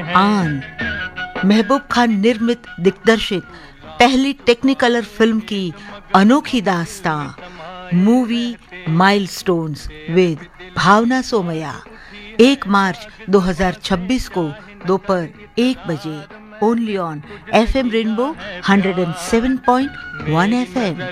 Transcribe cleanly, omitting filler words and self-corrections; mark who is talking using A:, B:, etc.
A: आन महबूब खान निर्मित दिग्दर्शित पहली टेक्निकलर फिल्म की अनोखी दास्तां मूवी माइलस्टोन्स विद भावना सोमया 1 मार्च 2026 को दोपहर 1 बजे only on FM rainbow 107.1 FM।